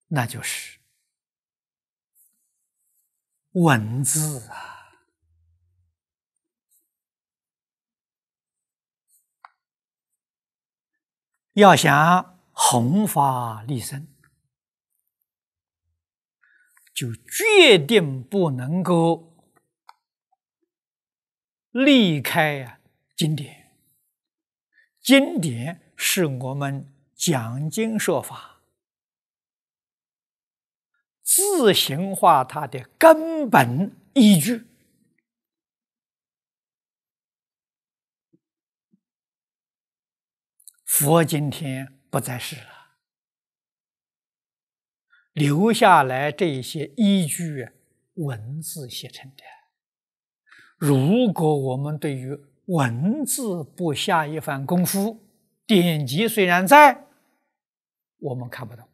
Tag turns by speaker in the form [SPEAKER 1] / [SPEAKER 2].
[SPEAKER 1] 那就是文字啊。要想弘法利生，就决定不能够离开经典。经典是我们讲经说法自行化它的根本依据。佛今天不在世了，留下来这些依据文字写成的。如果我们对于文字不下一番功夫，典籍虽然在，我们看不懂。